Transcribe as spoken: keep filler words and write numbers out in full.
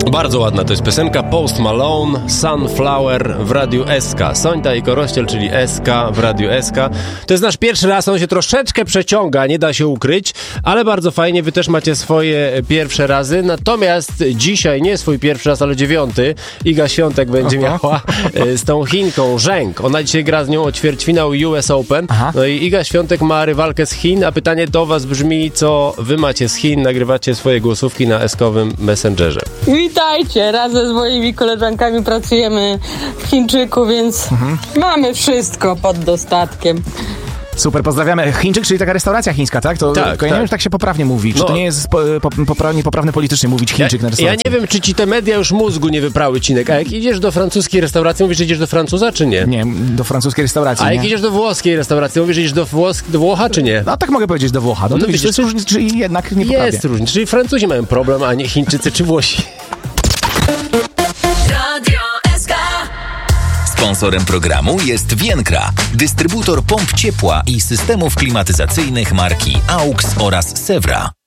Bardzo ładna to jest piosenka Post Malone, Sunflower w Radiu S K. Sońta i Korościel, czyli S K w Radiu S K. To jest nasz pierwszy raz, on się troszeczkę przeciąga, nie da się ukryć, ale bardzo fajnie, wy też macie swoje pierwsze razy. Natomiast dzisiaj nie swój pierwszy raz, ale dziewiąty. Iga Świątek będzie Aha. miała z tą Chinką Zheng. Ona dzisiaj gra z nią o ćwierćfinał U S Open. Aha. No i Iga Świątek ma rywalkę z Chin, a pytanie do was brzmi, co wy macie z Chin, nagrywacie swoje głosówki na S-kowym Messengerze. Witajcie, razem z moimi koleżankami pracujemy w Chińczyku, więc mhm. mamy wszystko pod dostatkiem. Super, pozdrawiamy. Chińczyk, czyli taka restauracja chińska, tak? To, tak, tylko tak. Ja nie wiem, czy tak się poprawnie mówi. Czy no. to nie jest po, po, poprawnie, poprawne politycznie mówić Chińczyk ja, na restauracji? Ja nie wiem, czy ci te media już mózgu nie wyprały, Cinek. A jak idziesz do francuskiej restauracji, mówisz, że idziesz do Francuza, czy nie? Nie, do francuskiej restauracji, A nie. jak idziesz do włoskiej restauracji, mówisz, że idziesz do, Włos- do Włocha, czy nie? No tak mogę powiedzieć, do Włocha. No, no to widzisz, to jest różnica, czyli jednak nie poprawię. Jest różnica, czyli Francuzi mają problem, a nie Chińczycy czy Włosi. Sponsorem programu jest Vienkra, dystrybutor pomp ciepła i systemów klimatyzacyjnych marki A U X oraz Sewra.